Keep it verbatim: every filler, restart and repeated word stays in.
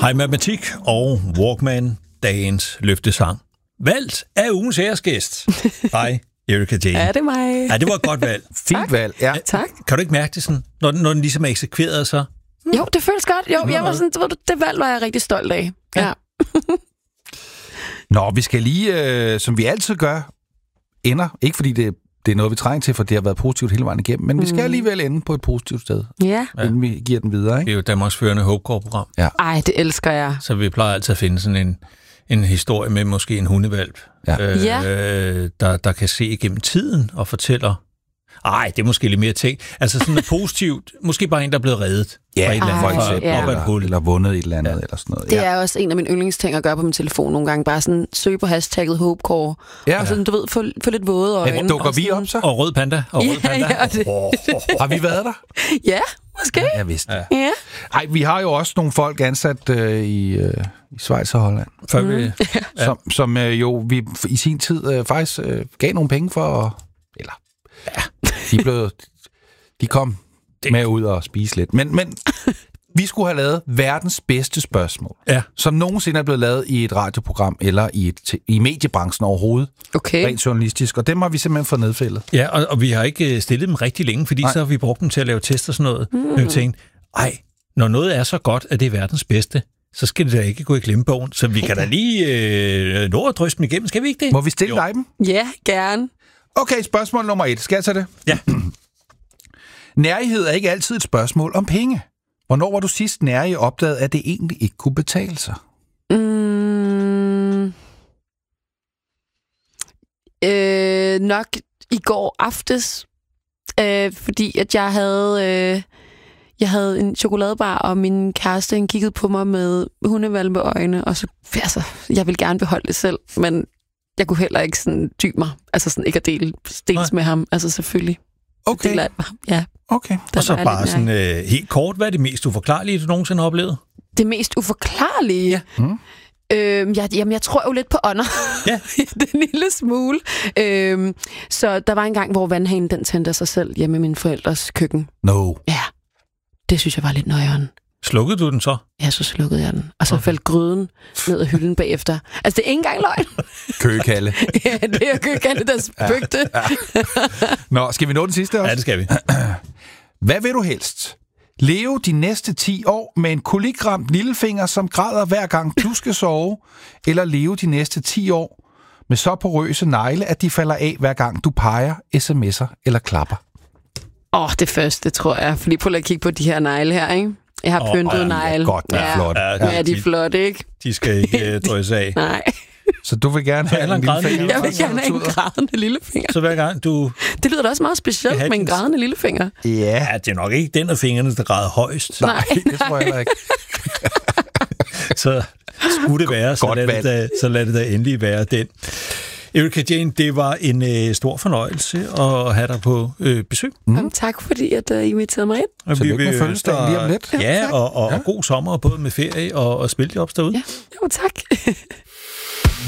Hej matematik og Walkman, dagens løftesang. Valgt af ugens æresgæst. Hej, Erika Jane. Er det mig? Ja, det var et godt valg. Fint valg, ja. Tak. Kan du ikke mærke det sådan, når den, når den ligesom er eksekveret så? Hmm. Jo, det føles godt. Jo, jeg var sådan, det, det valg var jeg rigtig stolt af. Ja. ja. Nå, vi skal lige, øh, som vi altid gør, ender. Ikke fordi det, det er noget, vi trænger til, for det har været positivt hele vejen igennem, men mm. vi skal alligevel ende på et positivt sted, ja. inden vi giver den videre. Ikke? Det er jo Danmarks førende HopeCore-program. Ja. Ej, det elsker jeg. Så vi plejer altid at finde sådan en, en historie med måske en hundevalp, ja. Øh, ja. der, der kan se igennem tiden og fortæller. Ej, det er måske lidt mere ting. Altså sådan noget positivt. Måske bare en, der er blevet reddet. Ja, fra et eller andet, for fra- eksempel. op ad et Eller, hul. eller vundet et eller andet, ja. eller sådan noget. Det ja. er også en af mine yndlingsting at gøre på min telefon nogle gange. Bare sådan søge på hashtagget HopeCore. Ja. Og sådan, du ved, få, få lidt våde øjne. Men dukker og vi sådan- op så? Og rød panda. Og Ja, rød panda. ja, det- Oh, oh, oh. Har vi været der? Ja, måske. Ja, jeg vidste. Ja. Ja. Ej, vi har jo også nogle folk ansat øh, i, øh, i Schweiz og Holland, Før vi... Mm. Ja. som, som øh, jo vi i sin tid øh, faktisk øh, gav nogle penge for, at, eller ja, de blev, de kom det. med ud og spise lidt. Men, men vi skulle have lavet verdens bedste spørgsmål, Ja. som nogensinde er blevet lavet i et radioprogram eller i, et, i mediebranchen overhovedet, Okay. rent journalistisk, og dem har vi simpelthen fået nedfældet. Ja, og, og vi har ikke øh, stillet dem rigtig længe, fordi Nej. så har vi brugt dem til at lave test og sådan noget. Mm. Men vi tænkte, ej, når noget er så godt, at det er verdens bedste, så skal det da ikke gå i glemmebogen. Så vi kan da lige øh, nå at dryste dem igennem, skal vi ikke det? Må vi stille Jo. dig dem? Ja, gerne. Okay, spørgsmål nummer et. Skal jeg tage det? Ja. Nærighed er ikke altid et spørgsmål om penge. Hvornår var du sidst nærig opdaget, at det egentlig ikke kunne betale sig? Mm. Øh, nok i går aftes, øh, fordi at jeg havde, øh, jeg havde en chokoladebar, og min kæreste han kiggede på mig med hundevalpeøjne, og så, altså, jeg ville gerne beholde det selv, men jeg kunne heller ikke sådan dybe mig, altså sådan ikke at dele dels med ham, altså selvfølgelig. Okay, Deler jeg med ham. Ja, okay. der Og så var jeg bare lidt sådan nærig. øh, helt kort, hvad er det mest uforklarlige, du nogensinde har oplevet? Det mest uforklarlige? Ja. Mm. Øhm, jeg, jamen, jeg tror jo lidt på ånder. Ja. Den lille smule. Øhm, så der var en gang, hvor vandhanen den tændte af sig selv hjemme i min forældres køkken. No. Ja, det synes jeg var lidt nøjeren. Slukkede du den så? Ja, så slukkede jeg den. Og så okay. faldt gryden ned ad hylden bagefter. Altså, det er ikke engang løgn. Køgekalde. Ja, det er køkkenkalle, der spøgte. Ja, ja. Nå, skal vi nå den sidste også? Ja, det skal vi. Hvad vil du helst? Leve de næste ti år med en kolikramt lillefinger, som græder hver gang du skal sove, eller leve de næste ti år med så porøse negle, at de falder af hver gang du peger, sms'er eller klapper? Åh, oh, det første, tror jeg. Fordi prøv lige at kigge på de her negle her, ikke? Jeg har Åh, pyntet ja, negle. godt, det er ja. flot. Ja, Ja, de er flotte, ikke? De skal ikke uh, drøse af. Nej. Så du vil gerne have eller en en grædende lillefinger? Jeg vil gerne have en grædende lillefinger. Så hver gang du... Det lyder da også meget specielt have med en den- grædende lillefinger. Ja, Ja, det er nok ikke den af fingrene, der græder højst. nej, det tror jeg heller ikke. Så skulle det være, så Godt lad det, valg. da, så lad det da endelig være den. Erika Jane, det var en øh, stor fornøjelse at have dig på øh, besøg. Mm. Jamen, tak fordi, at uh, I inviterede mig ind. Og Tillykke med ønske fødselsdagen dig- lige om lidt. Ja, tak. og, og, Ja. og god sommer, både med ferie og, og spiljobs derude. Ja, jo tak.